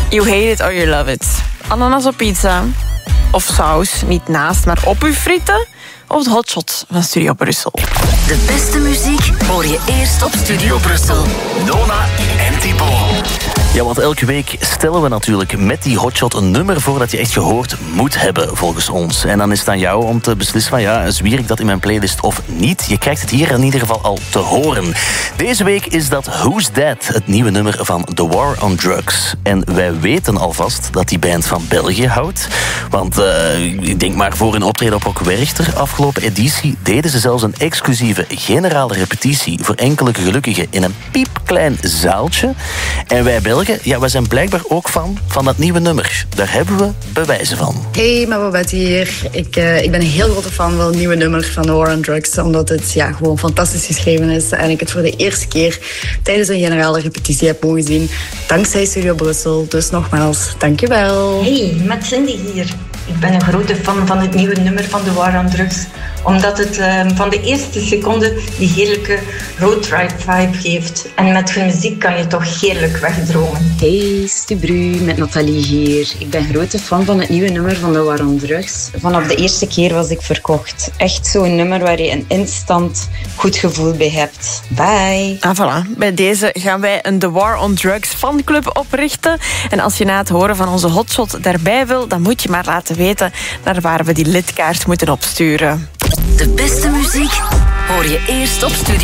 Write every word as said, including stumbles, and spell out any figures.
You hate it or you love it. Ananas op pizza. Of saus, niet naast, maar op uw frieten. Of het hotshot van Studio Brussel. De beste muziek hoor je eerst op Studio Brussel. Nona en Thibaut. Ja, want elke week stellen we natuurlijk met die hotshot een nummer voor dat je echt gehoord moet hebben, volgens ons. En dan is het aan jou om te beslissen van ja, zwier ik dat in mijn playlist of niet. Je krijgt het hier in ieder geval al te horen. Deze week is dat Who's That, het nieuwe nummer van The War on Drugs. En wij weten alvast dat die band van België houdt. Want uh, ik denk maar voor een optreden op Rock Werchter afgelopen editie deden ze zelfs een exclusieve generale repetitie voor enkele gelukkigen in een piepklein zaaltje. En wij Belgen, ja, wij zijn blijkbaar ook fan van dat nieuwe nummer. Daar hebben we bewijzen van. Hey, Babette hier. Ik, uh, ik ben een heel grote fan van het nieuwe nummer van The War on Drugs, omdat het ja, gewoon fantastisch geschreven is en ik het voor de eerste keer tijdens een generale repetitie heb mogen zien. Dankzij Studio Brussel. Dus nogmaals, dankjewel. Hey, met Cindy hier. Ik ben een grote fan van het nieuwe nummer van The War on Drugs, omdat het uh, van de eerste seconde die heerlijke roadtrip vibe geeft. En met hun muziek kan je toch heerlijk wegdromen. Hey, Stubru, met Nathalie hier. Ik ben grote fan van het nieuwe nummer van The War on Drugs. Vanaf de eerste keer was ik verkocht. Echt zo'n nummer waar je een instant goed gevoel bij hebt. Bye. Ah, voilà. Bij deze gaan wij een The War on Drugs fanclub oprichten. En als je na het horen van onze hotshot daarbij wil, dan moet je maar laten weten naar waar we die lidkaart moeten opsturen. De beste muziek hoor je eerst op Studio